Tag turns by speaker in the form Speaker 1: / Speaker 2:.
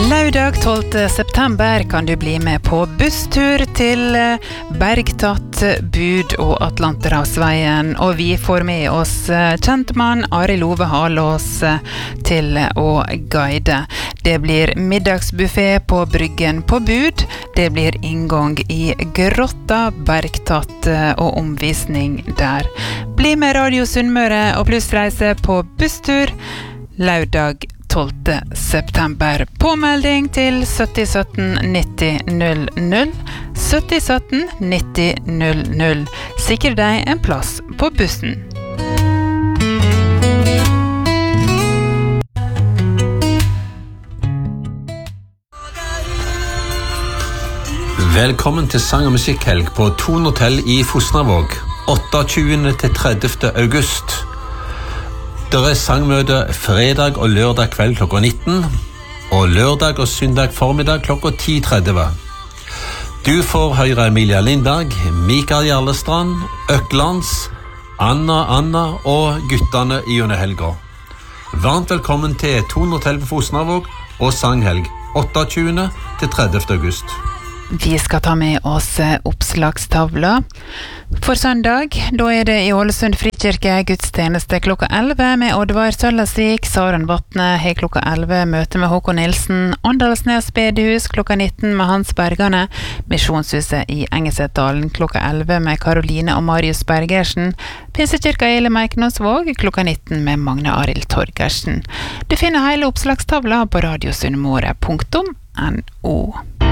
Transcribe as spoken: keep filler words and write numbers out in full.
Speaker 1: Lørdag tolvte september kan du bli med på busstur til Bergtatt, Bud og Atlanterhavsveien, og vi får med oss kjentmann Arild Ove Halås til å guide. Det blir middagsbuffet på Bryggen på Bud, det blir inngang i Grotta, Bergtatt og omvisning der. Bli med Radio Sunnmøre og plussreise på busstur lørdag tolvte september. Påmelding til sytti sytten nitti null null. sytti sytten nitti null null. Sikre deg en plass på bussen.
Speaker 2: Velkommen til sang- og musikkhelg på Thon Hotel i Fosnavåg, otteogtyvende til tredivte august. Det er sangmøte fredag og lørdag kveld klokka nitten, og lørdag og søndag formiddag klokka ti tretti. Du får høre Emilia Lindberg, Mikael Jarlestrand, Øklands, Anna Anna og guttene i under helga. Varmt velkommen til Thon Hotel på Fosnavåg og sanghelg otteogtyvende til tredivte august.
Speaker 1: Vi skal ta med oss oppslagstavla. For søndag, da er det i Ålesund Frikirke gudstjeneste klokka elleve med Oddvar Søllasik, Saren Vatne, hei klokka elleve, møte med Håkon Nilsen, Åndalsnes bedehus klokka nitten med Hans Bergane, Missionshuset i Engesetdalen klokka elleve med Karoline og Marius Bergersen, Pinsekirka i Lemeiknosvåg klokka nitten med Magne Arild Torgersen. Du finner hele oppslagstavla på radiosunnmøre punktum no.